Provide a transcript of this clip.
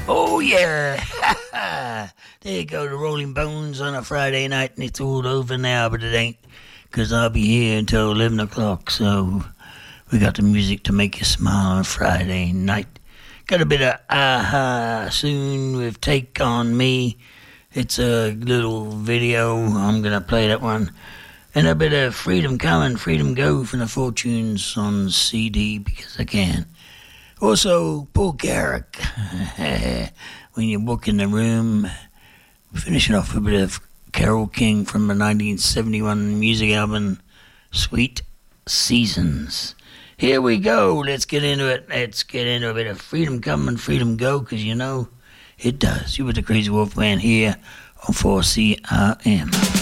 Oh, yeah. There you go, the Rolling Bones on a Friday night, and it's all over now, but it ain't, because I'll be here until 11 o'clock, so we got the music to make you smile on a Friday night. Got a bit of Aha soon with Take On Me. It's a little video. I'm going to play that one. And a bit of Freedom Coming, Freedom Go from the Fortunes on CD because I can. Also, Paul Carrick. When you walk in the room. Finishing off with a bit of Carole King from the 1971 music album, Sweet Seasons. Here we go. Let's get into it. Let's get into a bit of Freedom Come and Freedom Go, because you know it does. You with the Crazy Wolf Man here on 4CRM.